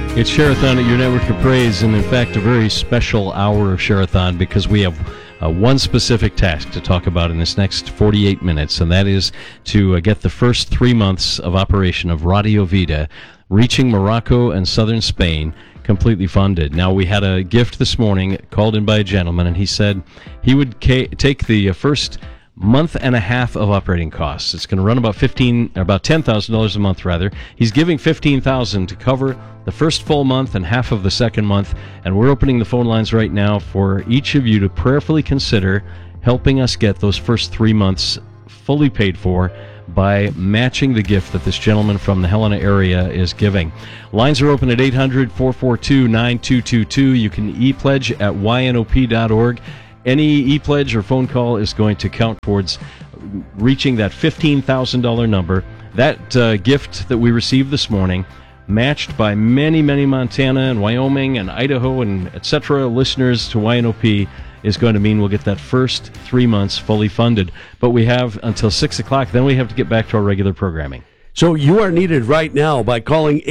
It's Share-a-thon at your network of praise, and in fact, a very special hour of Share-a-thon because we have one specific task to talk about in this next 48 minutes, and that is to get the first 3 months of operation of Radio Vida, reaching Morocco and southern Spain, completely funded. Now, we had a gift this morning called in by a gentleman, and he said he would take the first month and a half of operating costs. It's going to run about $10,000 a month, rather. He's giving $15,000 to cover the first full month and half of the second month, and we're opening the phone lines right now for each of you to prayerfully consider helping us get those first 3 months fully paid for by matching the gift that this gentleman from the Helena area is giving. Lines are open at 800-442-9222. You can e-pledge at ynop.org. Any e-pledge or phone call is going to count towards reaching that $15,000 number. That gift that we received this morning, matched by many, many Montana and Wyoming and Idaho and etc. listeners to YNOP, is going to mean we'll get that first 3 months fully funded. But we have until 6 o'clock, then we have to get back to our regular programming. So you are needed right now by calling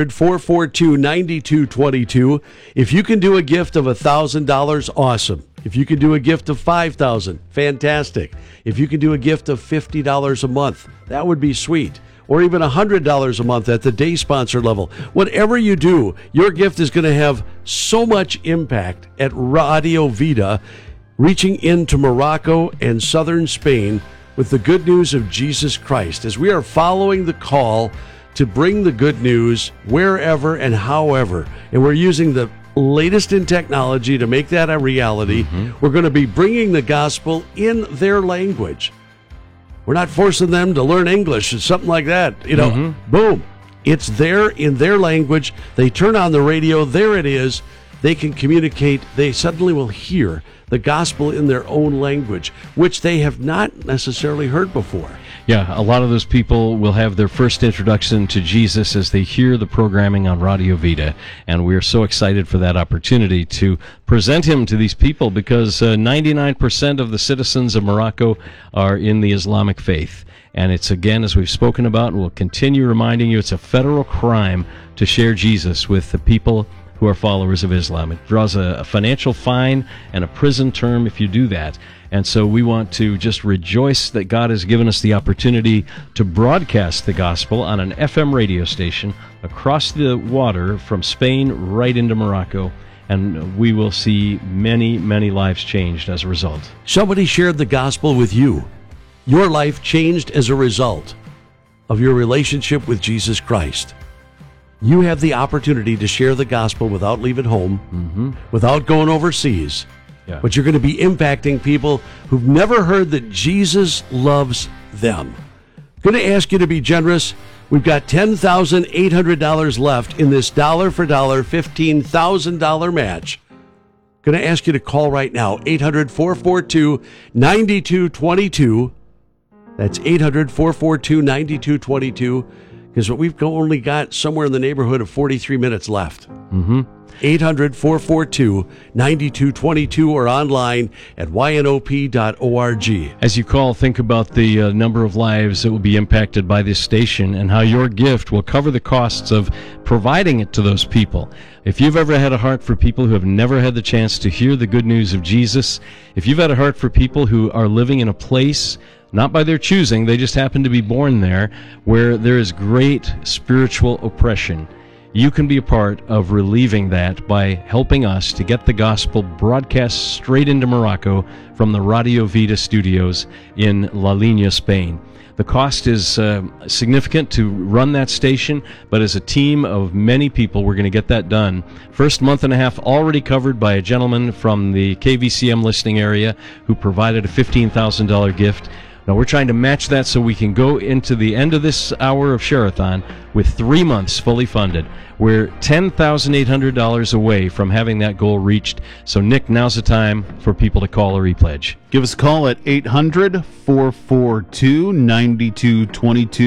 800-442-9222. If you can do a gift of $1,000, awesome. If you can do a gift of $5,000, fantastic. If you can do a gift of $50 a month, that would be sweet. Or even $100 a month at the day sponsor level. Whatever you do, your gift is going to have so much impact at Radio Vida, reaching into Morocco and southern Spain with the good news of Jesus Christ, as we are following the call to bring the good news wherever and however. And we're using the latest in technology to make that a reality. We're going to be bringing the gospel in their language. We're not forcing them to learn English or something like that. Boom. It's there in their language. They turn on the radio. There it is. They can communicate. They suddenly will hear the gospel in their own language, which they have not necessarily heard before. Yeah, a lot of those people will have their first introduction to Jesus as they hear the programming on Radio Vida, and we're so excited for that opportunity to present him to these people because 99% of the citizens of Morocco are in the Islamic faith. And it's, again, as we've spoken about, and we'll continue reminding you, it's a federal crime to share Jesus with the people who are followers of Islam. It draws a financial fine and a prison term if you do that. And so we want to just rejoice that God has given us the opportunity to broadcast the gospel on an FM radio station across the water from Spain right into Morocco. And we will see many, many lives changed as a result. Somebody shared the gospel with you. Your life changed as a result of your relationship with Jesus Christ. You have the opportunity to share the gospel without leaving home, without going overseas. Yeah. But you're going to be impacting people who've never heard that Jesus loves them. I'm going to ask you to be generous. We've got $10,800 left in this dollar-for-dollar $15,000 match. I'm going to ask you to call right now, 800-442-9222. That's 800-442-9222. Because we've only got somewhere in the neighborhood of 43 minutes left. 800-442-9222 or online at ynop.org. As you call, think about the number of lives that will be impacted by this station and how your gift will cover the costs of providing it to those people. If you've ever had a heart for people who have never had the chance to hear the good news of Jesus, if you've had a heart for people who are living in a place not by their choosing, they just happen to be born there, where there is great spiritual oppression, you can be a part of relieving that by helping us to get the gospel broadcast straight into Morocco from the Radio Vida studios in La Línea, Spain. The cost is significant to run that station, but as a team of many people, we're going to get that done. First month and a half already covered by a gentleman from the KVCM listening area who provided a $15,000 gift. Now, we're trying to match that so we can go into the end of this hour of Share-a-thon with 3 months fully funded. We're $10,800 away from having that goal reached. So, Nick, now's the time for people to call or e-pledge. Give us a call at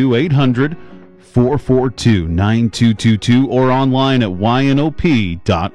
800-442-9222, 800-442-9222, or online at ynop.org.